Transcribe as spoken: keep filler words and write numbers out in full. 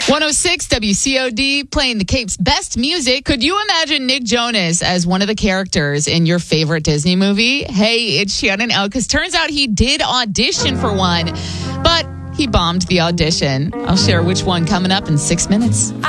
one oh six W C O D playing the Cape's best music. Could you imagine Nick Jonas as one of the characters in your favorite Disney movie? Hey, it's Shannon L. Because turns out he did audition for one, but he bombed the audition. I'll share which one coming up in six minutes.